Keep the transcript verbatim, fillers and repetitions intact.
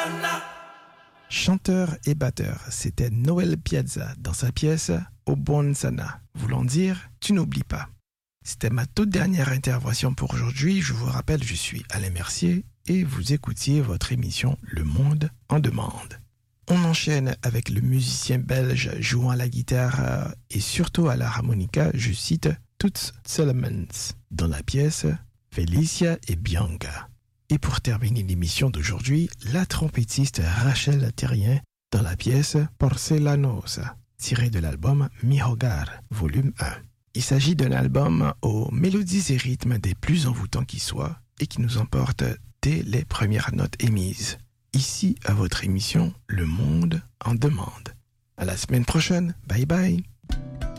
Chanteur et batteur, c'était Noel Piazza dans sa pièce O Buon Sana, voulant dire « Tu n'oublies pas ». C'était ma toute dernière intervention pour aujourd'hui. Je vous rappelle, je suis Alain Mercier et vous écoutiez votre émission Le Monde en demande. On enchaîne avec le musicien belge jouant à la guitare et surtout à la harmonica, je cite Toots Thielemans dans la pièce Felicia et Bianca. Et pour terminer l'émission d'aujourd'hui, la trompettiste Rachel Terrien dans la pièce Porcelanosa, tirée de l'album Mi Hogar, volume un. Il s'agit d'un album aux mélodies et rythmes des plus envoûtants qui soient et qui nous emporte dès les premières notes émises. Ici, à votre émission, Le Monde en demande. À la semaine prochaine. Bye bye.